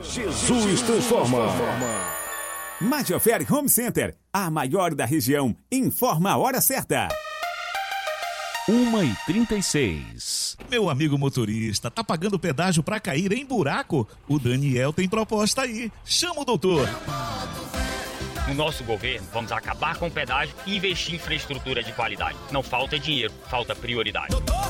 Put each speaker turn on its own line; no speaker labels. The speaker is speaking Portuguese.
Jesus transforma.
Majoferi Home Center, a maior da região, informa a hora certa.
1h36.
Meu amigo motorista, tá pagando pedágio pra cair em buraco? O Daniel tem proposta aí. Chama o doutor.
No nosso governo, vamos acabar com o pedágio e investir em infraestrutura de qualidade. Não falta dinheiro, falta prioridade.